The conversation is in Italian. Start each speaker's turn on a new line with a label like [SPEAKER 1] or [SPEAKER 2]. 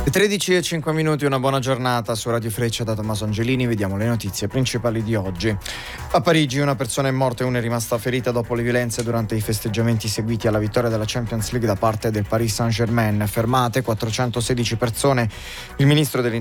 [SPEAKER 1] 13:05, una buona giornata su Radio Freccia da Tommaso Angelini. Vediamo le notizie principali di oggi. A Parigi una persona è morta e una è rimasta ferita dopo le violenze durante i festeggiamenti seguiti alla vittoria della Champions League da parte del Paris Saint-Germain. Fermate 416 persone. Il ministro dell'Interno